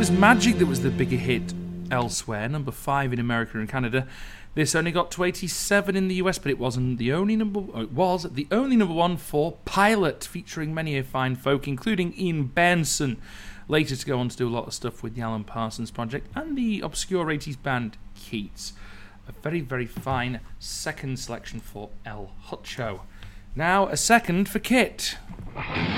was Magic that was the bigger hit elsewhere, number 5 in America and Canada. This only got to 87 in the US, but it was the only number one for Pilot, featuring many a fine folk, including Ian Benson, later to go on to do a lot of stuff with the Alan Parsons Project and the obscure 80s band Keats. A very, very fine second selection for El Hutcho. Now, a second for Kit.